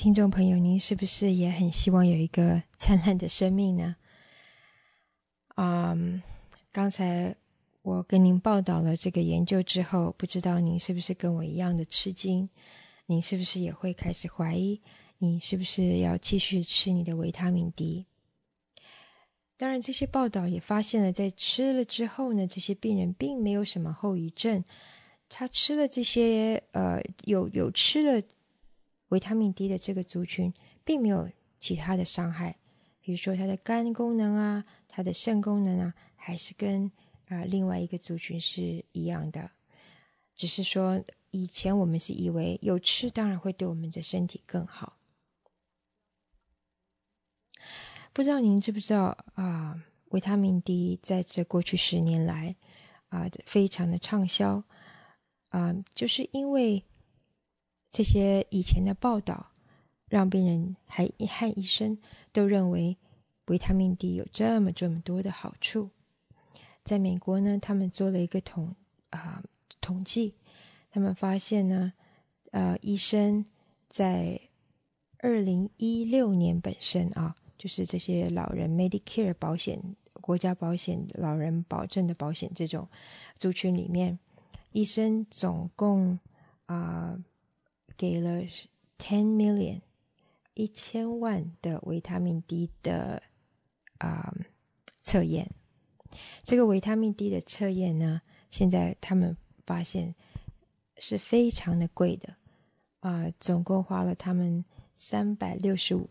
听众朋友，您是不是也很希望有一个灿烂的生命呢？刚才我跟您报道了这个研究之后，不知道您是不是跟我一样的吃惊？您是不是也会开始怀疑，你是不是要继续吃你的维他命 D？ 当然，这些报道也发现了，在吃了之后呢，这些病人并没有什么后遗症。他吃了这些有吃了维他命 D 的这个族群，并没有其他的伤害，比如说他的肝功能啊，他的肾功能啊，还是跟另外一个族群是一样的。只是说以前我们是以为有吃当然会对我们的身体更好。不知道您知不知道维他命 D 在这过去10年来非常的畅销就是因为这些以前的报道，让病人和医生都认为维他命 D 有这么多的好处。在美国呢，他们做了一个统计，他们发现呢，医生在2016年本身就是这些老人 Medicare 保险、国家保险、老人保证的保险这种族群里面，医生总共给了10 million 1000万的维他命 D 的测验。这个维他命 D 的测验呢，现在他们发现是非常的贵的总共花了他们365